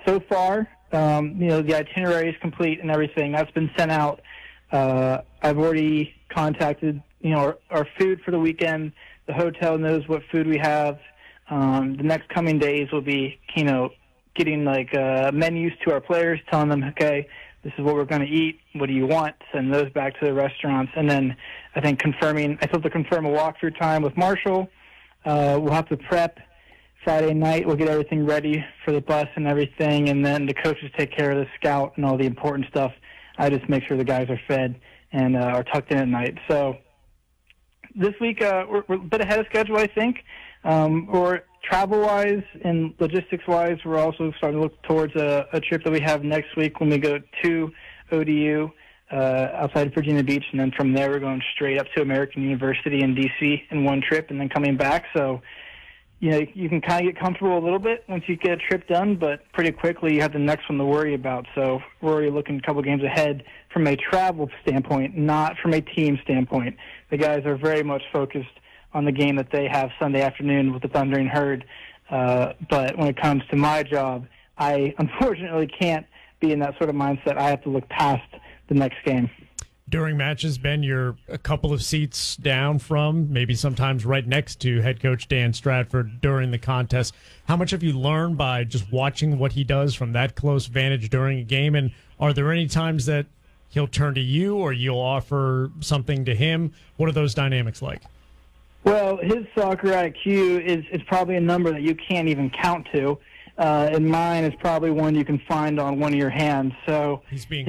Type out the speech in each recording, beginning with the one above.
so far, the itinerary is complete and everything. That's been sent out. I've already contacted, our food for the weekend. The hotel knows what food we have. The next coming days will be, getting menus to our players, telling them, okay, this is what we're going to eat. What do you want? Send those back to the restaurants. And then I think I still have to confirm a walkthrough time with Marshall. We'll have to prep Friday night. We'll get everything ready for the bus and everything. And then the coaches take care of the scout and all the important stuff. I just make sure the guys are fed and are tucked in at night. So this week we're a bit ahead of schedule, I think. Or travel-wise and logistics-wise, we're also starting to look towards a trip that we have next week when we go to ODU outside of Virginia Beach, and then from there we're going straight up to American University in D.C. in one trip and then coming back. So, you can kind of get comfortable a little bit once you get a trip done, but pretty quickly you have the next one to worry about. So we're already looking a couple games ahead from a travel standpoint, not from a team standpoint. The guys are very much focused on the game that they have Sunday afternoon with the Thundering Herd. But when it comes to my job, I unfortunately can't be in that sort of mindset. I have to look past the next game. During matches, Ben, you're a couple of seats down from, maybe sometimes right next to head coach Dan Stratford during the contest. How much have you learned by just watching what he does from that close vantage during a game? And are there any times that he'll turn to you or you'll offer something to him? What are those dynamics like? Well, his soccer IQ is probably a number that you can't even count to. And mine is probably one you can find on one of your hands. So he's being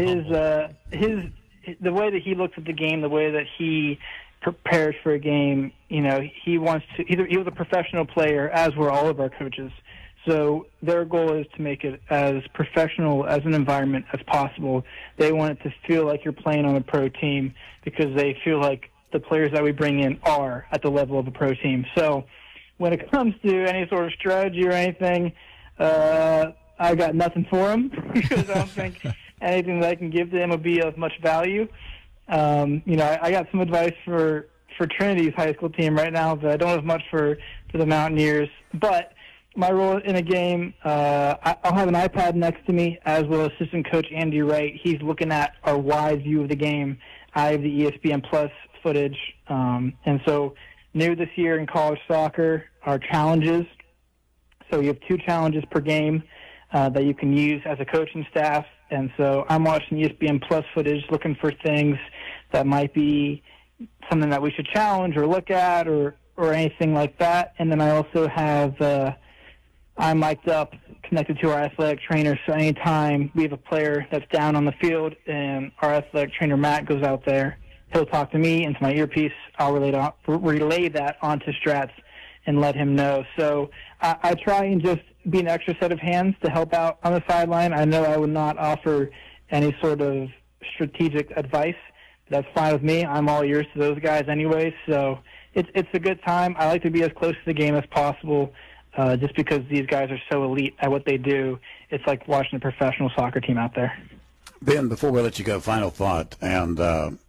the way that he looks at the game, the way that he prepares for a game, he wants to. He was a professional player, as were all of our coaches. So their goal is to make it as professional as an environment as possible. They want it to feel like you're playing on a pro team because they feel like the players that we bring in are at the level of a pro team. So when it comes to any sort of strategy or anything, I got nothing for him because I don't think anything that I can give to him would be of much value. I got some advice for Trinity's high school team right now, but I don't have much for the Mountaineers. But my role in a game, I'll have an iPad next to me, as will assistant coach Andy Wright. He's looking at our wide view of the game. I have the ESPN Plus footage. And so new this year in college soccer are challenges. So you have 2 challenges per game that you can use as a coaching staff. And so I'm watching ESPN Plus footage, looking for things that might be something that we should challenge or look at or anything like that. And then I also have I'm mic'd up, connected to our athletic trainer. So anytime we have a player that's down on the field and our athletic trainer, Matt, goes out there, he'll talk to me into my earpiece. I'll relay that onto Strats and let him know. So I try and just be an extra set of hands to help out on the sideline. I know I would not offer any sort of strategic advice. That's fine with me. I'm all ears to those guys anyway. So it's a good time. I like to be as close to the game as possible just because these guys are so elite at what they do. It's like watching a professional soccer team out there. Ben, before we let you go, final thought. And,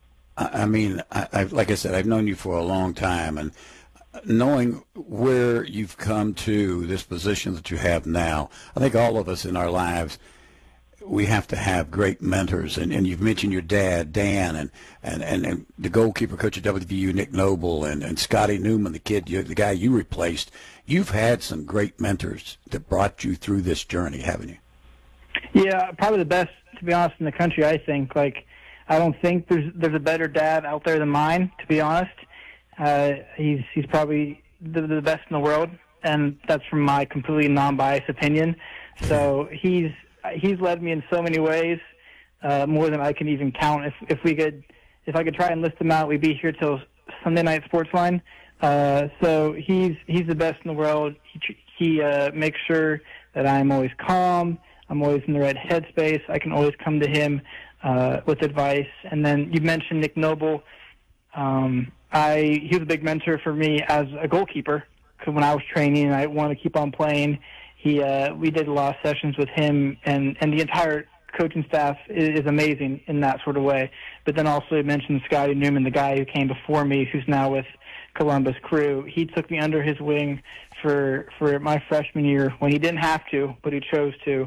like I said, I've known you for a long time. And knowing where you've come to this position that you have now, I think all of us in our lives, we have to have great mentors. And you've mentioned your dad, Dan, and the goalkeeper coach at WVU, Nick Noble, and Scotty Newman, the guy you replaced. You've had some great mentors that brought you through this journey, haven't you? Yeah, probably the best, to be honest, in the country, I think. I don't think there's a better dad out there than mine, to be honest. He's probably the best in the world, and that's from my completely non-biased opinion. So he's led me in so many ways, more than I can even count. If I could try and list them out, we'd be here till Sunday Night Sportsline. So he's the best in the world. He makes sure that I'm always calm. I'm always in the right headspace. I can always come to him with advice. And then you mentioned Nick Noble. He was a big mentor for me as a goalkeeper, because when I was training and I wanted to keep on playing, we did a lot of sessions with him, and the entire coaching staff is amazing in that sort of way. But then also you mentioned Scotty Newman, the guy who came before me, who's now with Columbus Crew. He took me under his wing for my freshman year when he didn't have to, but he chose to.